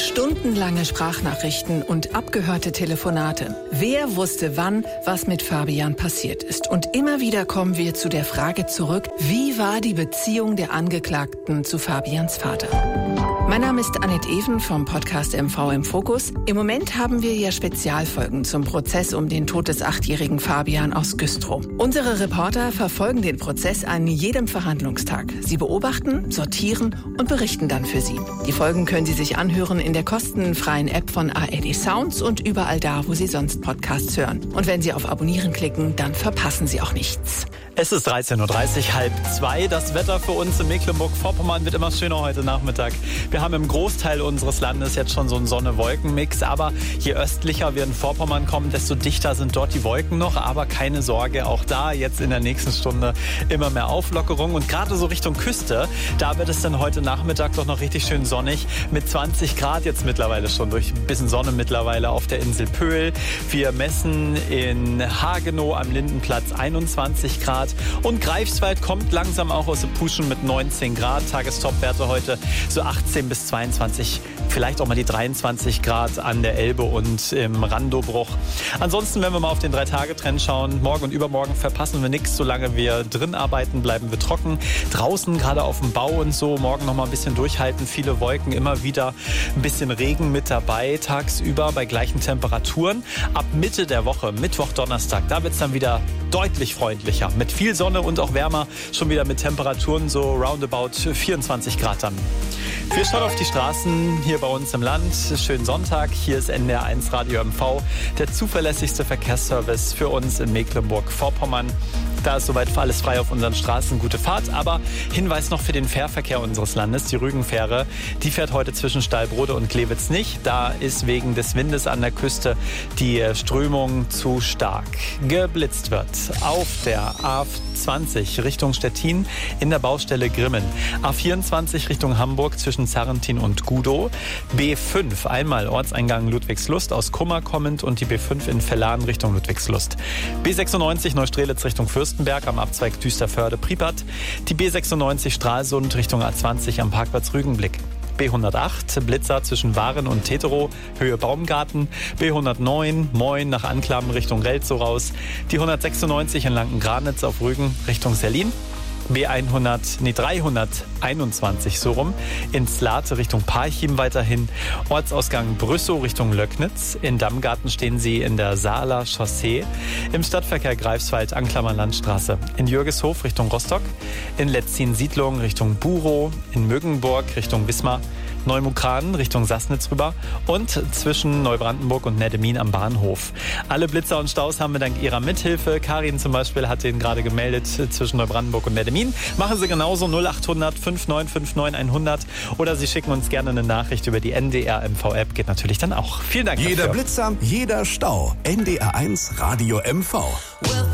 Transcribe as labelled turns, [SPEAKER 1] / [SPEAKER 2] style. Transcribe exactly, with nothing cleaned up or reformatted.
[SPEAKER 1] Stundenlange Sprachnachrichten und abgehörte Telefonate. Wer wusste wann, was mit Fabian passiert ist? Und immer wieder kommen wir zu der Frage zurück, wie war die Beziehung der Angeklagten zu Fabians Vater? Mein Name ist Annette Even vom Podcast M V im Fokus. Im Moment haben wir ja Spezialfolgen zum Prozess um den Tod des achtjährigen Fabian aus Güstrow. Unsere Reporter verfolgen den Prozess an jedem Verhandlungstag. Sie beobachten, sortieren und berichten dann für Sie. Die Folgen können Sie sich anhören in der kostenfreien App von A R D Sounds und überall da, wo Sie sonst Podcasts hören. Und wenn Sie auf Abonnieren klicken, dann verpassen Sie auch nichts.
[SPEAKER 2] Es ist dreizehn Uhr dreißig, halb zwei. Das Wetter für uns in Mecklenburg-Vorpommern wird immer schöner heute Nachmittag. Wir haben im Großteil unseres Landes jetzt schon so einen Sonne-Wolken-Mix. Aber je östlicher wir in Vorpommern kommen, desto dichter sind dort die Wolken noch. Aber keine Sorge, auch da jetzt in der nächsten Stunde immer mehr Auflockerung. Und gerade so Richtung Küste, da wird es dann heute Nachmittag doch noch richtig schön sonnig. Mit zwanzig Grad jetzt mittlerweile schon, durch ein bisschen Sonne mittlerweile auf der Insel Pöhl. Wir messen in Hagenow am Lindenplatz einundzwanzig Grad. Und Greifswald kommt langsam auch aus dem Puschen mit neunzehn Grad. Tagestopwerte heute so achtzehn bis zweiundzwanzig, vielleicht auch mal die dreiundzwanzig Grad an der Elbe und im Randobruch. Ansonsten, wenn wir mal auf den Drei-Tage-Trend schauen, morgen und übermorgen verpassen wir nichts. Solange wir drin arbeiten, bleiben wir trocken. Draußen, gerade auf dem Bau und so, morgen noch mal ein bisschen durchhalten. Viele Wolken, immer wieder ein bisschen Regen mit dabei, tagsüber bei gleichen Temperaturen. Ab Mitte der Woche, Mittwoch, Donnerstag, da wird es dann wieder deutlich freundlicher. Mit viel Sonne und auch wärmer, schon wieder mit Temperaturen so roundabout vierundzwanzig Grad dann. Wir schauen auf die Straßen hier bei uns im Land. Schönen Sonntag. Hier ist N D R eins Radio M V, der zuverlässigste Verkehrsservice für uns in Mecklenburg-Vorpommern. Da ist soweit alles frei auf unseren Straßen. Gute Fahrt. Aber Hinweis noch für den Fährverkehr unseres Landes. Die Rügenfähre, die fährt heute zwischen Stallbrode und Klewitz nicht. Da ist wegen des Windes an der Küste die Strömung zu stark. Geblitzt wird auf der A zwanzig Richtung Stettin in der Baustelle Grimmen. A vierundzwanzig Richtung Hamburg zwischen Zarrentin und Gudow. B fünf einmal Ortseingang Ludwigslust aus Kummer kommend und die B fünf in Vellan Richtung Ludwigslust. B sechsundneunzig Neustrelitz Richtung Fürstenberg am Abzweig Düsterförde-Pripyat. Die B sechsundneunzig Stralsund Richtung A zwanzig am Parkplatz Rügenblick. B hundertacht Blitzer zwischen Waren und Teterow, Höhe Baumgarten. B hundertneun Moin nach Anklamen Richtung Relzow raus. Die hundertsechsundneunzig in Lanken-Granitz auf Rügen Richtung Serlin. B hundert, nee, dreihunderteinundzwanzig so rum, in Slate Richtung Parchim weiterhin, Ortsausgang Brüssow Richtung Löcknitz, in Dammgarten stehen Sie in der Saaler Chaussee, im Stadtverkehr Greifswald Anklammer Landstraße, in Jürgeshof Richtung Rostock, in Letzin Siedlung Richtung Burow, in Mögenburg Richtung Wismar, Neumukran Richtung Sassnitz rüber und zwischen Neubrandenburg und Neddemin am Bahnhof. Alle Blitzer und Staus haben wir dank Ihrer Mithilfe. Karin zum Beispiel hat den gerade gemeldet zwischen Neubrandenburg und Neddemin. Machen Sie genauso null achthundert fünfundneunzig fünfundneunzig hundert oder Sie schicken uns gerne eine Nachricht über die N D R M V-App. Geht natürlich dann auch. Vielen Dank
[SPEAKER 3] Jeder
[SPEAKER 2] dafür.
[SPEAKER 3] Blitzer, jeder Stau. N D R eins Radio M V.